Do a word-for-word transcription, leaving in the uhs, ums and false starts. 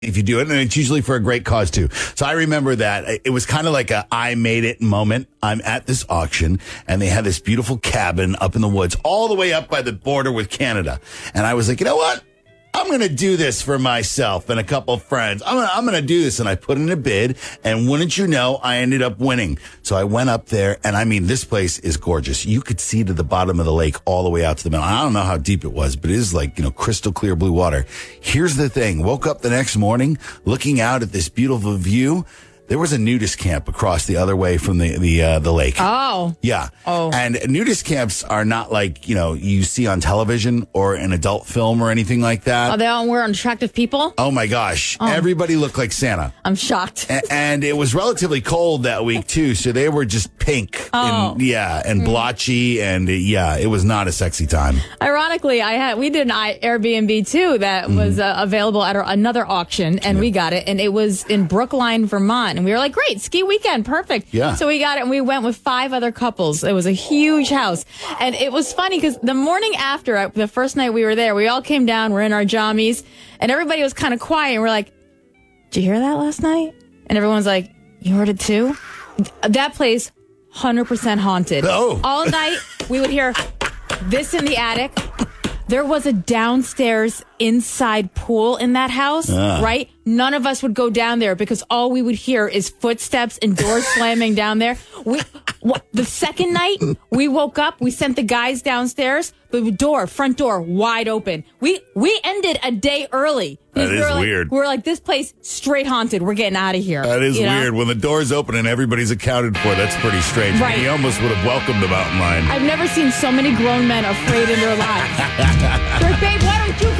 if you do it, and it's usually for a great cause too. So I remember that it was kind of like a I made it moment. I'm at this auction and they had this beautiful cabin up in the woods all the way up by the border with Canada. And I was like, you know what? I'm going to do this for myself and a couple of friends. I'm going I'm to do this. And I put in a bid, and wouldn't you know, I ended up winning. So I went up there, and I mean, this place is gorgeous. You could see to the bottom of the lake all the way out to the middle. I don't know how deep it was, but it is like, you know, crystal clear blue water. Here's the thing. Woke up the next morning looking out at this beautiful view. There was a nudist camp across the other way from the the uh, the lake. Oh. Yeah. Oh. And nudist camps are not like, you know, you see on television or an adult film or anything like that. Are they all wear unattractive people? Oh, my gosh. Oh. Everybody looked like Santa. I'm shocked. A- and it was relatively cold that week, too, so they were just pink. Oh. And, yeah, and blotchy, and uh, yeah, it was not a sexy time. Ironically, I had we did an I- Airbnb, too, that mm-hmm. was uh, available at our, another auction, and yeah. we got it, and it was in Brookline, Vermont. And we were like, great, ski weekend, perfect. Yeah. So we got it, and we went with five other couples. It was a huge house. And it was funny because the morning after, the first night we were there, we all came down, we're in our jammies, and everybody was kind of quiet. And we're like, did you hear that last night? And everyone's like, you heard it too? That place, one hundred percent haunted. Oh. All night, we would hear this in the attic. There was a downstairs inside pool in that house, uh. right? None of us would go down there because all we would hear is footsteps and doors slamming down there. We, what, the second night, we woke up, we sent the guys downstairs, the door, front door, wide open. We we ended a day early. That we is were like, weird. We were like, this place straight haunted. We're getting out of here. That is you know? weird. When the door's open and everybody's accounted for, that's pretty strange. Right. He almost would have welcomed the mountain lion. I've never seen so many grown men afraid in their lives. Like, babe, why don't you go?